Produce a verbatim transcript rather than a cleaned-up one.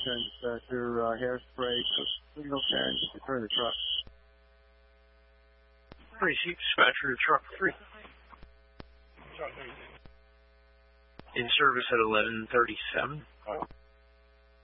ten, dispatcher, uh, hairspray, signal ten, return the truck. Three seat dispatcher, truck three. In service at eleven thirty-seven.